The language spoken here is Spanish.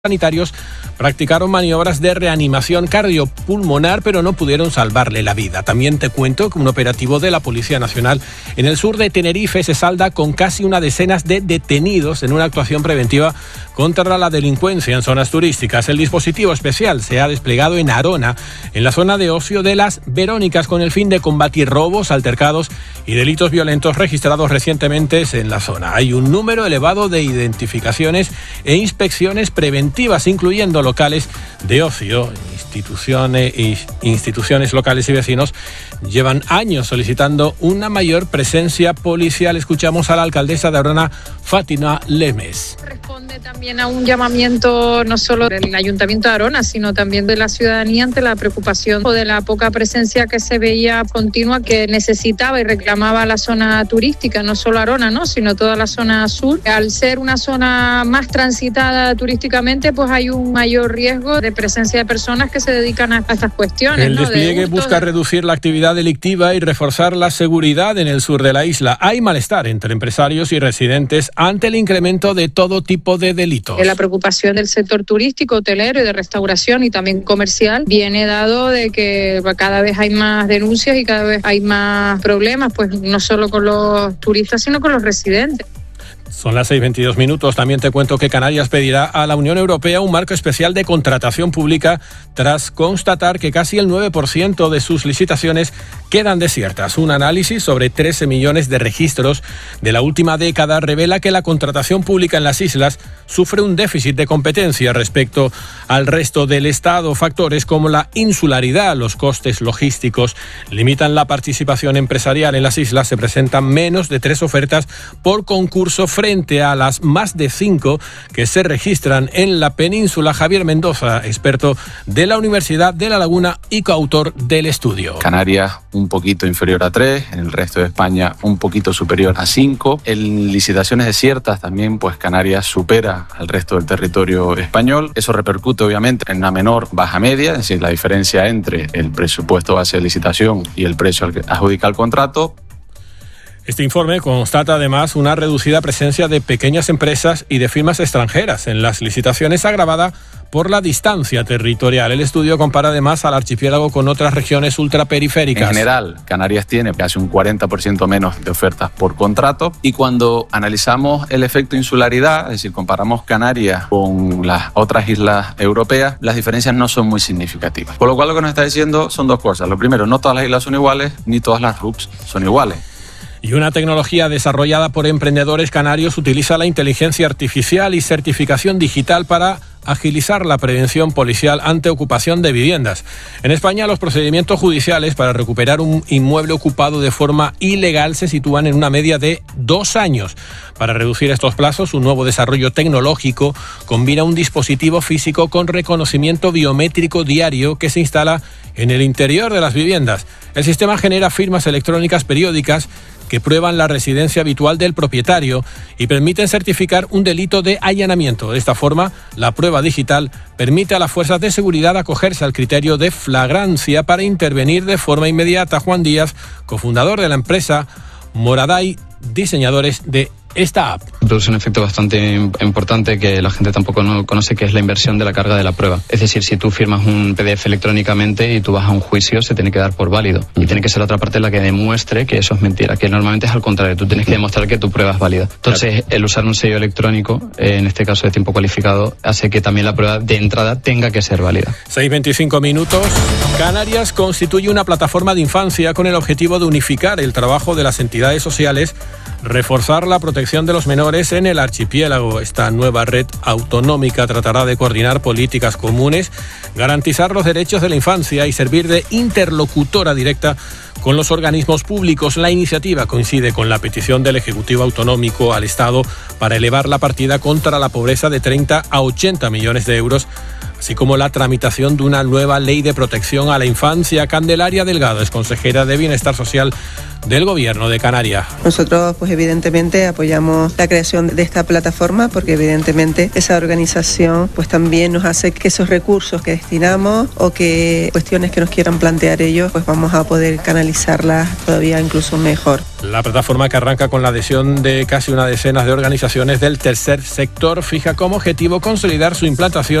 sanitarios practicaron maniobras de reanimación cardiopulmonar, pero no pudieron salvarle la vida. También te cuento que un operativo de la Policía Nacional en el sur de Tenerife se salda con casi una decena de detenidos en una actuación preventiva contra la delincuencia en zonas turísticas. El dispositivo especial se ha desplegado en Arona, en la zona de ocio de Las Verónicas, con el fin de combatir robos, altercados y delitos violentos registrados recientemente en la zona. Hay un número elevado de identificaciones e inspecciones preventivas, incluyendo locales de ocio. Instituciones locales y vecinos llevan años solicitando una mayor presencia policial. Escuchamos a la alcaldesa de Arona, Fátima Lemes. Responde también a un llamamiento no solo del Ayuntamiento de Arona, sino también de la ciudadanía ante la preocupación de la poca presencia que se veía continua, que necesitaba y reclamaba la zona turística, no solo Arona, sino toda la zona sur. Al ser una zona más transitada turísticamente, pues hay un mayor riesgo de presencia de personas que se dedican a estas cuestiones. El despliegue busca reducir la actividad delictiva y reforzar la seguridad en el sur de la isla. Hay malestar entre empresarios y residentes ante el incremento de todo tipo de delitos. La preocupación del sector turístico, hotelero y de restauración y también comercial viene dado de que cada vez hay más denuncias y cada vez hay más problemas, pues no solo con los turistas, sino con los residentes. Son las 6:22 minutos. También te cuento que Canarias pedirá a la Unión Europea un marco especial de contratación pública tras constatar que casi el 9% de sus licitaciones quedan desiertas. Un análisis sobre 13 millones de registros de la última década revela que la contratación pública en las islas sufre un déficit de competencia respecto al resto del Estado. Factores como la insularidad, los costes logísticos limitan la participación empresarial. En las islas se presentan menos de 3 ofertas por concurso frente a las más de 5 que se registran en la península. Javier Mendoza, experto de la Universidad de La Laguna y coautor del estudio. Canarias un poquito inferior a 3, en el resto de España un poquito superior a 5. En licitaciones desiertas también, pues Canarias supera al resto del territorio español. Eso repercute obviamente en una menor baja media, es decir, la diferencia entre el presupuesto base de licitación y el precio al que adjudica el contrato. Este informe constata además una reducida presencia de pequeñas empresas y de firmas extranjeras en las licitaciones, agravada por la distancia territorial. El estudio compara además al archipiélago con otras regiones ultraperiféricas. En general, Canarias tiene casi un 40% menos de ofertas por contrato, y cuando analizamos el efecto insularidad, es decir, comparamos Canarias con las otras islas europeas, las diferencias no son muy significativas. Por lo cual lo que nos está diciendo son dos cosas. Lo primero, no todas las islas son iguales, ni todas las RUPs son iguales. Y una tecnología desarrollada por emprendedores canarios utiliza la inteligencia artificial y certificación digital para agilizar la prevención policial ante ocupación de viviendas. En España, los procedimientos judiciales para recuperar un inmueble ocupado de forma ilegal se sitúan en una media de 2 años. Para reducir estos plazos, un nuevo desarrollo tecnológico combina un dispositivo físico con reconocimiento biométrico diario que se instala en el interior de las viviendas. El sistema genera firmas electrónicas periódicas que prueban la residencia habitual del propietario y permiten certificar un delito de allanamiento. De esta forma, la prueba digital permite a las fuerzas de seguridad acogerse al criterio de flagrancia para intervenir de forma inmediata. Juan Díaz, cofundador de la empresa Moraday, diseñadores de esta app. Produce un efecto bastante importante que la gente tampoco no conoce, que es la inversión de la carga de la prueba. Es decir, si tú firmas un PDF electrónicamente y tú vas a un juicio, se tiene que dar por válido. Y tiene que ser la otra parte la que demuestre que eso es mentira, que normalmente es al contrario. Tú tienes que demostrar que tu prueba es válida. Entonces, el usar un sello electrónico, en este caso de tiempo cualificado, hace que también la prueba de entrada tenga que ser válida. 6:25 minutos. Canarias constituye una plataforma de infancia con el objetivo de unificar el trabajo de las entidades sociales, reforzar la protección de los menores en el archipiélago. Esta nueva red autonómica tratará de coordinar políticas comunes, garantizar los derechos de la infancia y servir de interlocutora directa con los organismos públicos. La iniciativa coincide con la petición del Ejecutivo Autonómico al Estado para elevar la partida contra la pobreza de 30 a 80 millones de euros así como la tramitación de una nueva ley de protección a la infancia. Candelaria Delgado es consejera de Bienestar Social del Gobierno de Canarias. Nosotros, pues evidentemente apoyamos la creación de esta plataforma porque evidentemente esa organización pues también nos hace que esos recursos que destinamos o que cuestiones que nos quieran plantear ellos, pues vamos a poder canalizarlas todavía incluso mejor. La plataforma, que arranca con la adhesión de casi una decena de organizaciones del tercer sector, fija como objetivo consolidar su implantación